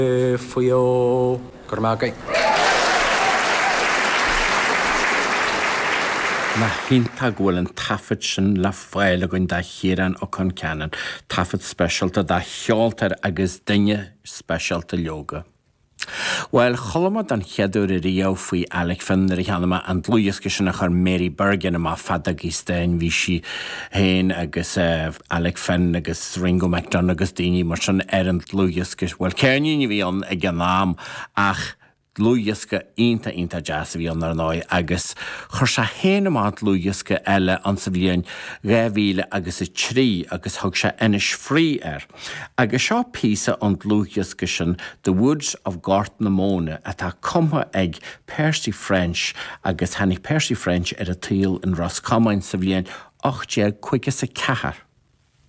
Fuyo Cormaca. Na hinnta ghfuil an tafod sin le fáil agan dá chéran ó chun ceannan, tafod specialta dá cheoltar agus duine specialta leoga. Well, cholamad an cheadúir a riau faoi Alec Finn ar cheanama an dlúiasca sin a chur Mary Bergen am fadag ístein bhí si hain agus Alec Finn agus Ringo McDonagh agus daoine mar sin an dlúiasca. Well, cearnín bhí an ag an nám ach dlúiasca ínta jazz bhí an ar náid agus chur se héana amát dlúiasca eile an sa bhliain 2000 agus 3 agus thug se inis frí ar. Agus seo písa an dlúiasca sin The Woods of Gart na Móna atá cumtha ag Percy French agus hanig Percy French ar a tíl in Roscommon sa bhliain 8 cuigas a cehar.